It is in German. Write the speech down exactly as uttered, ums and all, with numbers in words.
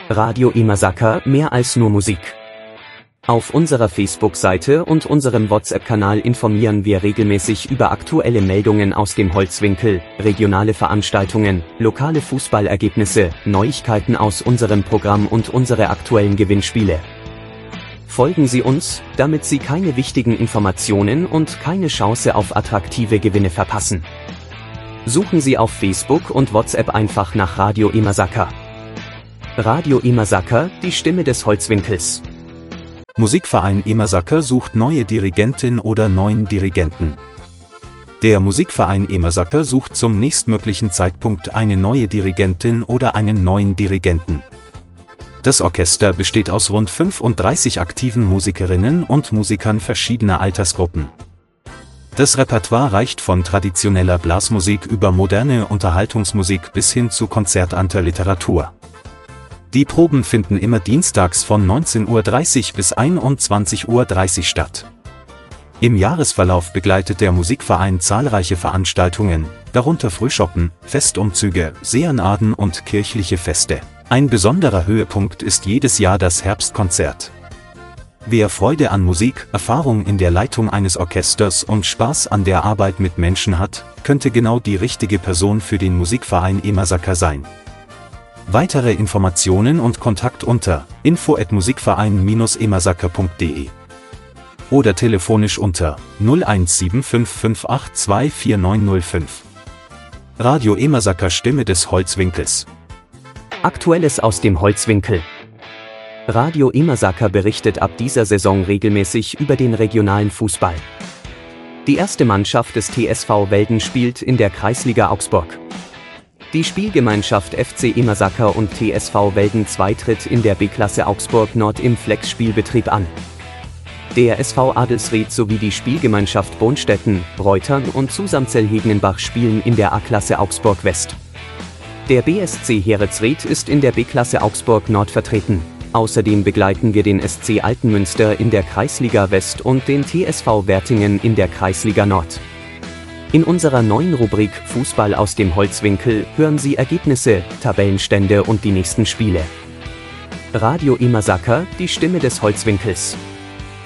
Radio Imasaka, mehr als nur Musik. Auf unserer Facebook-Seite und unserem WhatsApp-Kanal informieren wir regelmäßig über aktuelle Meldungen aus dem Holzwinkel, regionale Veranstaltungen, lokale Fußballergebnisse, Neuigkeiten aus unserem Programm und unsere aktuellen Gewinnspiele. Folgen Sie uns, damit Sie keine wichtigen Informationen und keine Chance auf attraktive Gewinne verpassen. Suchen Sie auf Facebook und WhatsApp einfach nach Radio Imasaka. Radio Imasaka, die Stimme des Holzwinkels. Musikverein Imasaka sucht neue Dirigentin oder neuen Dirigenten. Der Musikverein Imasaka sucht zum nächstmöglichen Zeitpunkt eine neue Dirigentin oder einen neuen Dirigenten. Das Orchester besteht aus rund fünfunddreißig aktiven Musikerinnen und Musikern verschiedener Altersgruppen. Das Repertoire reicht von traditioneller Blasmusik über moderne Unterhaltungsmusik bis hin zu konzertanter Literatur. Die Proben finden immer dienstags von neunzehn Uhr dreißig bis einundzwanzig Uhr dreißig statt. Im Jahresverlauf begleitet der Musikverein zahlreiche Veranstaltungen, darunter Frühschoppen, Festumzüge, Seenaden und kirchliche Feste. Ein besonderer Höhepunkt ist jedes Jahr das Herbstkonzert. Wer Freude an Musik, Erfahrung in der Leitung eines Orchesters und Spaß an der Arbeit mit Menschen hat, könnte genau die richtige Person für den Musikverein Imasaka sein. Weitere Informationen und Kontakt unter info at musikverein dash imasaka punkt de oder telefonisch unter null eins sieben fünf fünf acht zwei vier neun null fünf. Radio Imasaka, Stimme des Holzwinkels. Aktuelles aus dem Holzwinkel. Radio Imasaka berichtet ab dieser Saison regelmäßig über den regionalen Fußball. Die erste Mannschaft des T S V Welden spielt in der Kreisliga Augsburg. Die Spielgemeinschaft F C Imasaka und T S V Welden zwei tritt in der B-Klasse Augsburg Nord im Flex-Spielbetrieb an. Der S V Adelsried sowie die Spielgemeinschaft Bonstetten, Reutern und Susamzell-Hegenenbach spielen in der A-Klasse Augsburg West. Der B S C Heeritzried ist in der B-Klasse Augsburg Nord vertreten. Außerdem begleiten wir den S C Altenmünster in der Kreisliga West und den T S V Wertingen in der Kreisliga Nord. In unserer neuen Rubrik Fußball aus dem Holzwinkel hören Sie Ergebnisse, Tabellenstände und die nächsten Spiele. Radio Imasaka, die Stimme des Holzwinkels.